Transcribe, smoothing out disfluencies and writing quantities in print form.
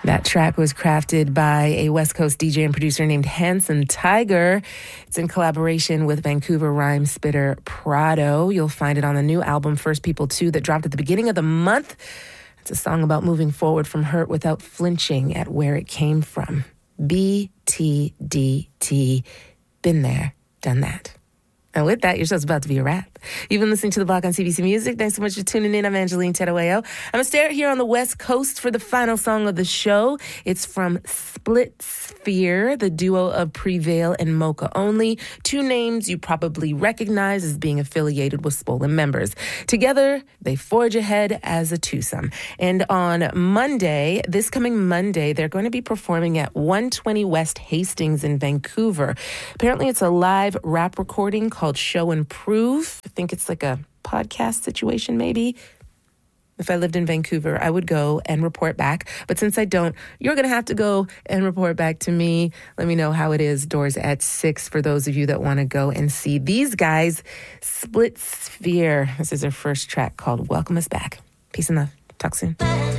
That track was crafted by a West Coast DJ and producer named Handsome Tiger. It's in collaboration with Vancouver rhyme spitter Prado. You'll find it on the new album First People 2 that dropped at the beginning of the month. It's a song about moving forward from hurt without flinching at where it came from. BTDT. Been there, done that. And with that, your show's about to be a wrap. You've been listening to The Block on CBC Music. Thanks so much for tuning in. I'm Angeline Terueo. I'm going to stay here on the West Coast for the final song of the show. It's from Split Sphere, the duo of Prevail and Mocha Only. Two names you probably recognize as being affiliated with Swollen members. Together, they forge ahead as a twosome. And on Monday, this coming Monday, they're going to be performing at 120 West Hastings in Vancouver. Apparently, it's a live rap recording called Show and Prove. I think it's like a podcast situation, maybe. If I lived in Vancouver, I would go and report back. But since I don't, you're going to have to go and report back to me. Let me know how it is. Doors at 6 for those of you that want to go and see these guys. Split Sphere. This is their first track called Welcome Us Back. Peace and love. Talk soon.